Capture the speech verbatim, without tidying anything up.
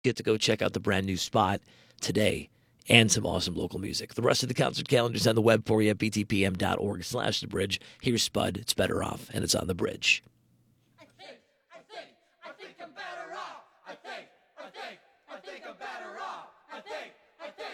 Get to go check out the brand new spot today and some awesome local music. The rest of the concert calendar is on the web for you at btpm.org slash the bridge. Here's Spud. It's Better Off, and it's on the bridge. I think, I think, I think I'm better off. I think, I think, I think I'm better off. I think.